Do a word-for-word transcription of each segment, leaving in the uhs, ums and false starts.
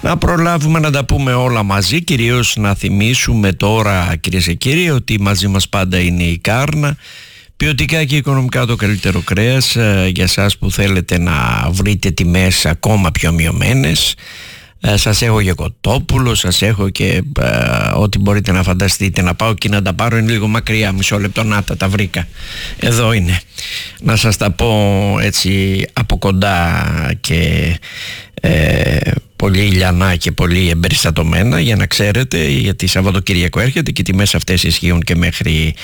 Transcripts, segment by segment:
Να προλάβουμε να τα πούμε όλα μαζί, κυρίως να θυμίσουμε τώρα, κυρίες και κύριοι, ότι μαζί μας πάντα είναι η Κάρνα. Ποιοτικά και οικονομικά το καλύτερο κρέας για σας που θέλετε να βρείτε τιμές ακόμα πιο μειωμένες. Σας έχω και κοτόπουλο, σας έχω και ε, ό,τι μπορείτε να φανταστείτε. Να πάω και να τα πάρω, είναι λίγο μακριά, μισό λεπτό, να τα, τα βρήκα. Εδώ είναι. Να σας τα πω έτσι από κοντά και ε, πολύ ηλιανά και πολύ εμπεριστατωμένα, για να ξέρετε, γιατί Σαββατοκύριακο έρχεται και οι τιμές αυτές ισχύουν και μέχρι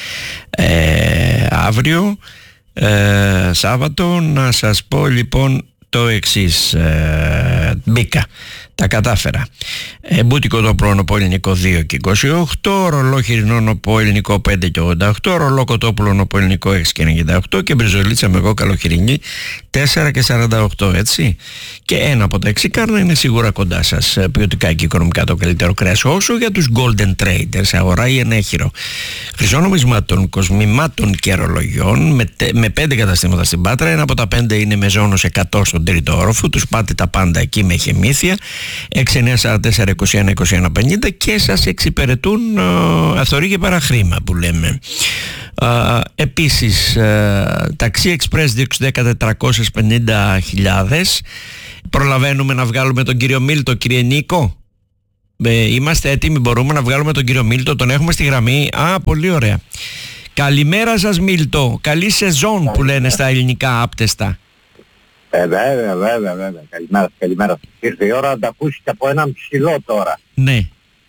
ε, αύριο ε, Σάββατο. Να σας πω λοιπόν το εξής, ε, μπήκα, τα κατάφερα. Ε, μπούτικο το πρόνο από ελληνικό δύο και είκοσι οκτώ, ρολό χοιρινών από ελληνικό πέντε και ογδόντα οκτώ, ρολό κοτόπουλων από ελληνικό έξι και ενενήντα οκτώ και μπριζολίτσα με εγώ καλοχοιρινή τέσσερα και σαράντα οκτώ, έτσι. Και ένα από τα έξι Κάρνα είναι σίγουρα κοντά σας. Ποιοτικά και οικονομικά το καλύτερο κρέας. Όσο για τους golden traders, αγορά ή ενέχειρο χρυσόνομισμάτων, κοσμημάτων και ρολογιών με, με πέντε καταστήματα στην Πάτρα. Ένα από τα πέντε είναι με ζώνος εκατό στον τρίτο όροφο. Τους πάτε τα πάντα εκεί με χεμήθεια. έξι εννιά σαράντα τέσσερα είκοσι ένα είκοσι ένα πενήντα και σας εξυπηρετούν uh, αυθορή και παραχρήμα που λέμε. Uh, επίσης uh, ταξί εξπρές δύο έξι ένα μηδέν τετρακόσιες πενήντα χιλιάδες. Προλαβαίνουμε να βγάλουμε τον κύριο Μίλτο, κύριε Νίκο? Ε, είμαστε έτοιμοι, μπορούμε να βγάλουμε τον κύριο Μίλτο, τον έχουμε στη γραμμή? Α, πολύ ωραία. Καλημέρα σας Μίλτο, καλή σεζόν που λένε στα ελληνικά άπτεστα. Ε, βέβαια, βέβαια, βέβαια. Καλημέρα, καλημέρα. Ήρθε η ώρα να τα ακούσετε από έναν ψηλό τώρα. Ναι.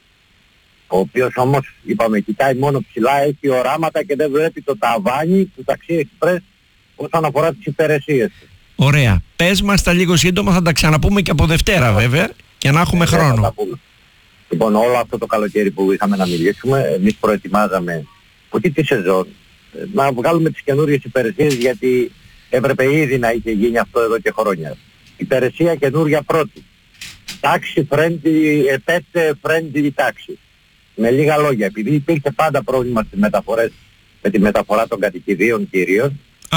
Ο οποίος όμως, είπαμε, κοιτάει μόνο ψηλά, έχει οράματα και δεν βλέπει το ταβάνι του Ταξί Εξπρές όσον αφορά τις υπηρεσίες του. Ωραία. Πες μας τα λίγο σύντομα, θα τα ξαναπούμε και από Δευτέρα βέβαια, και να έχουμε ε, χρόνο. Λοιπόν, όλο αυτό το καλοκαίρι που είχαμε να μιλήσουμε, εμείς προετοιμάζαμε όχι τη σεζόν, να βγάλουμε τις καινούριες υπηρεσίες, γιατί έπρεπε ήδη να είχε γίνει αυτό εδώ και χρόνια. Υπηρεσία καινούρια πρώτη. Taxi friendly, pet friendly taxi. Με λίγα λόγια, επειδή υπήρχε πάντα πρόβλημα στις μεταφορές, με τη μεταφορά των κατοικιδίων κυρίως,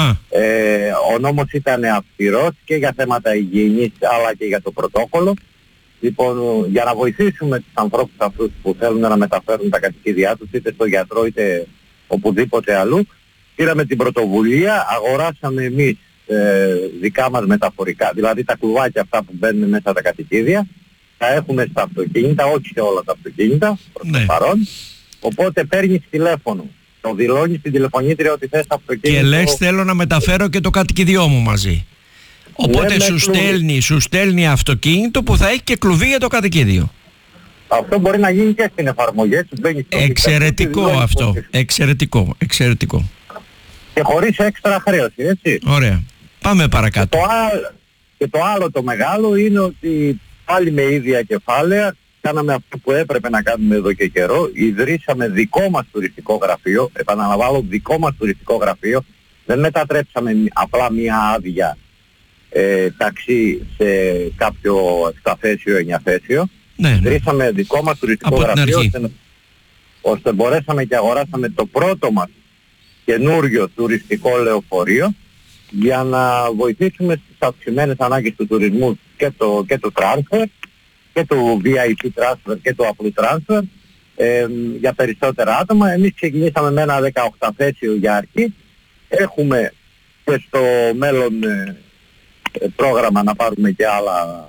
ε, ο νόμος ήταν αυστηρός και για θέματα υγιεινής αλλά και για το πρωτόκολλο. Λοιπόν, για να βοηθήσουμε τους ανθρώπους αυτούς που θέλουν να μεταφέρουν τα κατοικίδια τους, είτε στο γιατρό είτε οπουδήποτε αλλού, πήραμε την πρωτοβουλία, αγοράσαμε εμείς ε, δικά μας μεταφορικά, δηλαδή τα κλουβάκια αυτά που μπαίνουν μέσα τα κατοικίδια, τα έχουμε στα αυτοκίνητα, όχι σε όλα τα αυτοκίνητα προς το παρόν, οπότε παίρνεις τηλέφωνο, το δηλώνεις στην τηλεφωνήτρια ότι θες το αυτοκίνητο. Και λες θέλω να μεταφέρω και το κατοικιδιό μου μαζί. Οπότε ναι, σου, στέλνει, σου στέλνει αυτοκίνητο που θα έχει και κλουβί για το κατοικίδιο. Αυτό μπορεί να γίνει και στην εφαρμογή. Εξαιρετικό αυτό. Εξαιρετικό, εξαιρετικό. Και χωρίς έξτρα χρέωση, έτσι. Ωραία. Πάμε παρακάτω. Και το, άλλο, και το άλλο το μεγάλο είναι ότι πάλι με ίδια κεφάλαια κάναμε αυτό που έπρεπε να κάνουμε εδώ και καιρό. Ιδρύσαμε δικό μας τουριστικό γραφείο. Επαναλαμβάνω, δικό μας τουριστικό γραφείο. Δεν μετατρέψαμε απλά μια άδεια ε, ταξί σε κάποιο επταθέσιο, εννιαθέσιο. Ναι, ναι. Ιδρύσαμε δικό μας τουριστικό από γραφείο ώστε, ώστε μπορέσαμε και αγοράσαμε το πρώτο μας καινούριο τουριστικό λεωφορείο για να βοηθήσουμε στις αυξημένες ανάγκες του τουρισμού και το, και το transfer και το βι άι πι transfer και το απλού transfer ε, για περισσότερα άτομα. Εμείς ξεκινήσαμε με ένα δεκαοκταθέσιο για αρχή. Έχουμε και στο μέλλον ε, ε, πρόγραμμα να πάρουμε και άλλα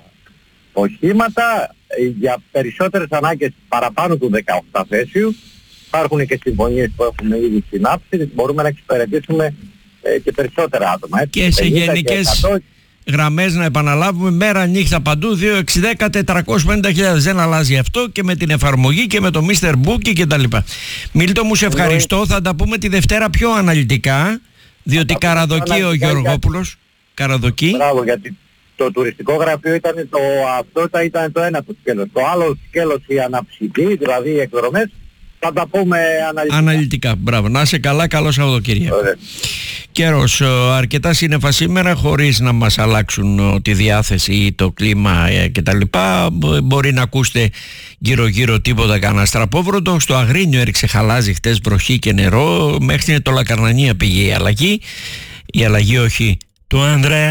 οχήματα ε, για περισσότερες ανάγκες παραπάνω του δεκαοκταθέσιου. Υπάρχουν και συμφωνίες που έχουμε ήδη συνάψει, μπορούμε να εξυπηρετήσουμε ε, και περισσότερα άτομα. Έτσι, και σε γενικές γραμμές να επαναλάβουμε, μέρα νύχτα παντού, δύο έξι ένα μηδέν τετρακόσιες πενήντα χιλιάδες. Δεν αλλάζει αυτό και με την εφαρμογή και με το μίστερ Bookie και τα λοιπά. Μίλτο μου, σε ευχαριστώ. Θα τα πούμε τη Δευτέρα πιο αναλυτικά, διότι καραδοκεί ο Γεωργόπουλος. Καραδοκεί. Μπράβο, γιατί το τουριστικό γραφείο ήταν το, αυτό ήταν το ένα του σκέλος. Το άλλο σκέλος η αναψυχή, δηλαδή οι εκδρομές, θα τα πούμε αναλυτικά. Αναλυτικά, μπράβο. Να είσαι καλά, καλό Σαββατοκύριακο. Καιρός αρκετά σύννεφα σήμερα, χωρίς να μας αλλάξουν τη διάθεση ή το κλίμα κτλ. Μπορεί να ακούσετε γύρω γύρω τίποτα κανένα στραπόβροντο. Στο Αγρίνιο έριξε χαλάζι χτες βροχή και νερό. Μέχρι το Λακαρνανία πήγε η αλλαγή. Η αλλαγή όχι του Ανδρέα,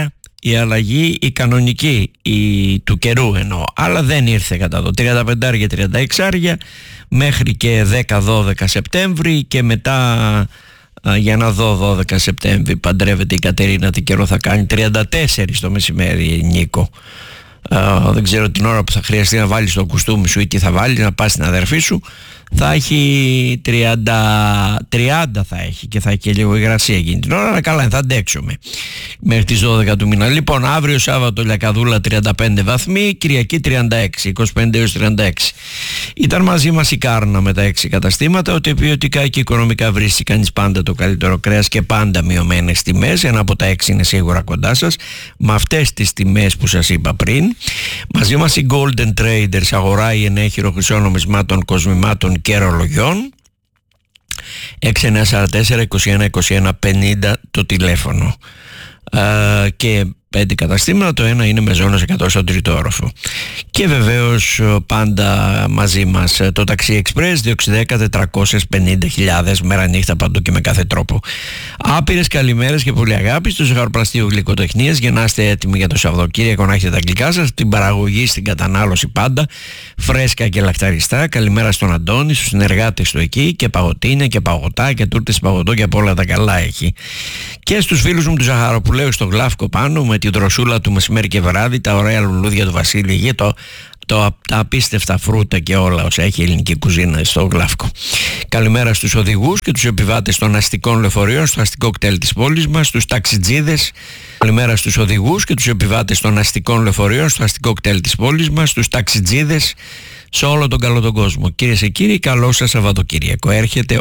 η αλλαγή, η κανονική, η, του καιρού εννοώ, αλλά δεν ήρθε κατά το τριάντα πέντε τριάντα έξι μέχρι και δέκα δώδεκα Σεπτέμβρη, και μετά α, για να δω δώδεκα Σεπτέμβρη παντρεύεται η Κατερίνα, τι καιρό θα κάνει, τριάντα τέσσερα το μεσημέρι, Νίκο. Uh, δεν ξέρω την ώρα που θα χρειαστεί να βάλεις το κουστούμι σου ή τι θα βάλεις, να πας στην αδερφή σου, θα έχει τριάντα, τριάντα θα έχει, και θα έχει και λίγο υγρασία εκείνη την ώρα, αλλά καλά, θα αντέξουμε μέχρι τις δώδεκα του μήνα. Λοιπόν, αύριο Σάββατο Λιακαδούλα τριάντα πέντε βαθμοί, Κυριακή τριάντα έξι, είκοσι πέντε έως τριάντα έξι. Ήταν μαζί μας η Κάρνα με τα έξι καταστήματα, ότι ποιοτικά και οικονομικά βρίσκει κανείς πάντα το καλύτερο κρέας και πάντα μειωμένες τιμές. Ένα από τα έξι είναι σίγουρα κοντά σας, με αυτές τις τιμές που σας είπα πριν. Μαζί μας οι Golden Traders, αγορά ή ενέχειρο χρυσών νομισμάτων, κοσμημάτων και ρολογιών. έξι εννιά τέσσερα τέσσερα είκοσι ένα είκοσι ένα πενήντα το τηλέφωνο. Uh, και πέντε καταστήματα, το ένα είναι με ζώνες εκατό στον τρίτο όροφο. Και βεβαίως πάντα μαζί μας το Taxi Express δύο έξι ένα μηδέν τετρακόσιες πενήντα χιλιάδες, μέρα νύχτα παντού και με κάθε τρόπο. Άπειρες καλημέρες και πολύ αγάπη στο Ζαχαροπλαστείο Γλυκοτεχνίας, για να είστε έτοιμοι για το Σαββατοκύριακο, να έχετε τα γλυκά σας, την παραγωγή, στην κατανάλωση πάντα φρέσκα και λαχταριστά. Καλημέρα στον Αντώνη, στους συνεργάτες του εκεί, και παγωτίνια και παγωτά και τούρτες παγωτό και από όλα τα καλά έχει. Και στους φίλους μου του Ζαχαροπουλαίου στο Γλάφκο πάνω, με τη δροσούλα του μεσημέρι και βράδυ, τα ωραία λουλούδια του Βασίλη, το, το, τα απίστευτα φρούτα και όλα όσα έχει η ελληνική κουζίνα στο Γλάφκο. Καλημέρα στους οδηγούς και τους επιβάτες των αστικών λεωφορείων στο αστικό κτέλ της πόλης μας, στους ταξιτζίδες. Καλημέρα στους οδηγούς και τους επιβάτες των αστικών λεωφορείων στο αστικό κτέλ της πόλης μας, στους ταξιτζίδες, σε όλο τον καλό τον κόσμο. Κυρίες και κύριοι, καλό σας Σαββατοκύριακο. Έρχεται